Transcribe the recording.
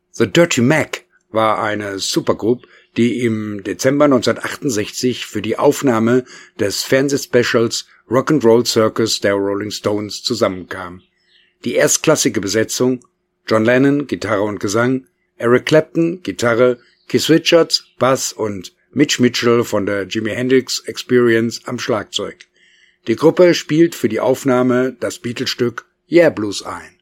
The Dirty Mac war eine Supergroup, die im Dezember 1968 für die Aufnahme des Fernsehspecials Rock'n'Roll Circus der Rolling Stones zusammenkam. Die erstklassige Besetzung: John Lennon, Gitarre und Gesang, Eric Clapton, Gitarre, Keith Richards, Bass und Mitch Mitchell von der Jimi Hendrix Experience am Schlagzeug. Die Gruppe spielt für die Aufnahme das Beatles-Stück Yeah Blues ein.